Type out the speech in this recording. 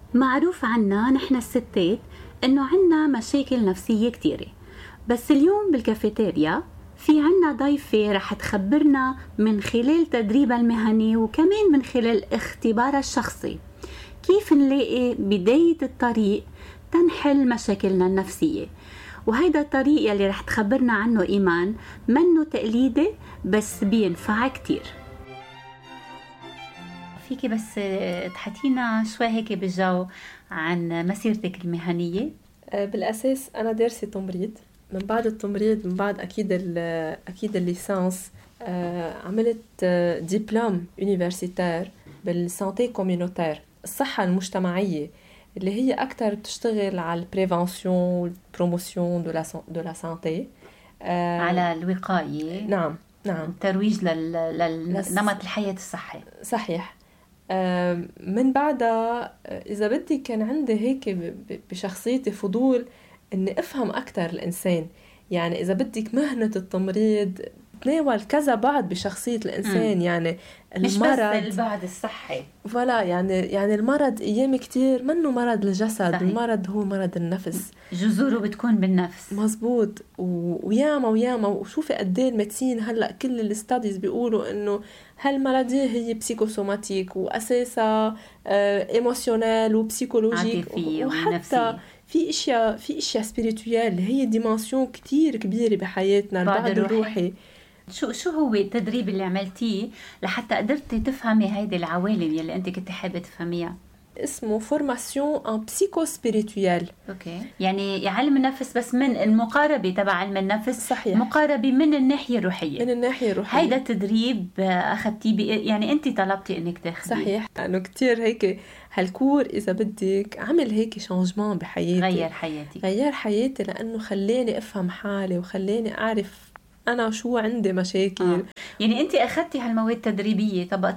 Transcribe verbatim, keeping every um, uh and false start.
معروف عنا نحن الستات إنه عنا مشاكل نفسية كتيرة، بس اليوم بالكافيتيريا في عنا ضيفة رح تخبرنا من خلال تدريبها المهني وكمان من خلال اختبارها الشخصي كيف نلاقي بداية الطريق تنحل مشاكلنا النفسية. وهيدا الطريق يلي رح تخبرنا عنه إيمان منه تقليدي بس بينفع كتير. فيكي بس تحكينا شوي هيك بالجو عن مسيرتك المهنية؟ بالأساس أنا دارسة تمريض. من بعد التمريض من بعد أكيد أكيد الليسانس عملت دبلوم يونيفرسيتير بالسانتي كوميونيتير، الصحة المجتمعية، اللي هي أكتر بتشتغل على البريفانسيون والبروموسيون دو لا دو لا سانتي، على الوقاية. نعم نعم، ترويج للنمط الحياة الصحي. صحيح. من بعدها إذا بدي كان عندي هيك بشخصيتي فضول إني أفهم أكتر الإنسان. يعني إذا بدك مهنة التمريض تناول كذا بعد بشخصية الإنسان. م. يعني مش بس البعد الصحي، ولا يعني يعني المرض أيام كتير منه مرض الجسد. صحيح. المرض هو مرض النفس، جذوره بتكون بالنفس. مزبوط. وياما وياما وشوفي قديه الميدسين هلأ كل الاستاديز بيقولوا إنه هالمرضية هي بسيكوسوماتيك وأساسها ايموشنال وبسيكولوجيك، وحتى في اشياء في اشياء سبيريتويال هي ديمانسيون كتير كبيره بحياتنا، البعد الروحي. شو شو هو التدريب اللي عملتيه لحتى قدرتي تفهمي هيدي العوالم يلي انت كنت حابه تفهميها؟ اسمه فورماسيون ان بسيكو سبيريتويال. اوكي، يعني علم النفس بس من المقاربه تبع علم النفس. صحيح. مقاربه من الناحيه الروحيه. من الناحيه الروحيه. هيدا التدريب اخذتيه يعني انت طلبتي انك تاخذيه؟ صحيح، لانه كتير هيك هالكور اذا بدك عمل هيك شانجمان بحياتي، غير حياتي غير حياتي لانه خلاني افهم حالي وخلاني اعرف انا شو عندي مشاكل. آه. يعني انت اخذتي هالمواد التدريبيه، طب